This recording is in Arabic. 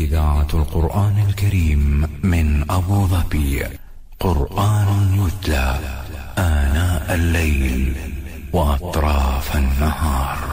إذاعة القرآن الكريم من أبو ظبي. قرآن يتلى آناء الليل وأطراف النهار.